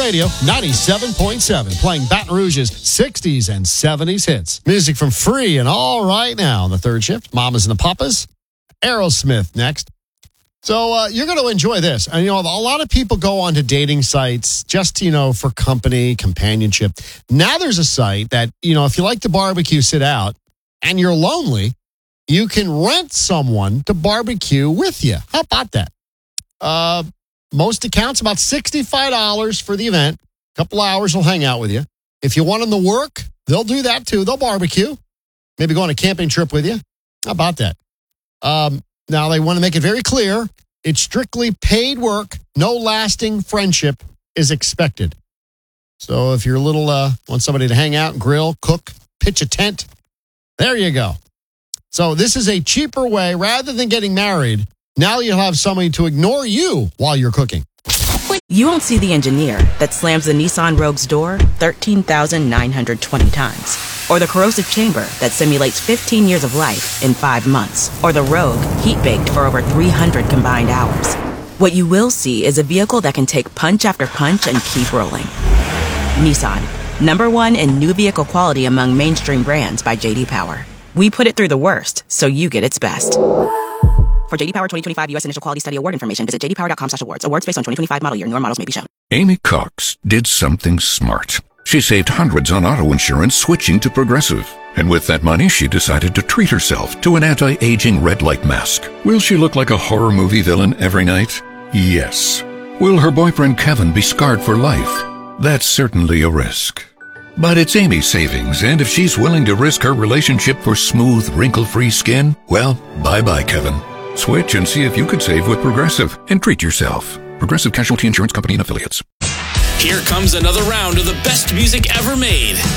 Radio 97.7, playing Baton Rouge's 60s and 70s hits. Music from Free and All Right Now on the third shift. Mamas and the Papas. Aerosmith next. So you're going to enjoy this. And, a lot of people go onto dating sites just, for company, companionship. Now there's a site that, if you like to barbecue, sit out, and you're lonely, you can rent someone to barbecue with you. How about that? Most accounts, about $65 for the event. A couple hours, they'll hang out with you. If you want them to work, they'll do that too. They'll barbecue. Maybe go on a camping trip with you. How about that? Now, they want to make it very clear. It's strictly paid work. No lasting friendship is expected. So if you're a little, want somebody to hang out, grill, cook, pitch a tent, there you go. So this is a cheaper way. Rather than getting married, now you'll have somebody to ignore you while you're cooking. You won't see the engineer that slams the Nissan Rogue's door 13,920 times. Or the corrosive chamber that simulates 15 years of life in 5 months. Or the Rogue heat-baked for over 300 combined hours. What you will see is a vehicle that can take punch after punch and keep rolling. Nissan, #1 in new vehicle quality among mainstream brands by J.D. Power. We put it through the worst, so you get its best. For J.D. Power 2025 U.S. Initial Quality Study Award information, visit jdpower.com/awards. Awards based on 2025 model year. Newer models may be shown. Amy Cox did something smart. She saved hundreds on auto insurance switching to Progressive. And with that money, she decided to treat herself to an anti-aging red light mask. Will she look like a horror movie villain every night? Yes. Will her boyfriend Kevin be scarred for life? That's certainly a risk. But it's Amy's savings, and if she's willing to risk her relationship for smooth, wrinkle-free skin, well, bye-bye, Kevin. Switch and see if you could save with Progressive and treat yourself. Progressive Casualty Insurance Company and Affiliates. Here comes another round of the best music ever made.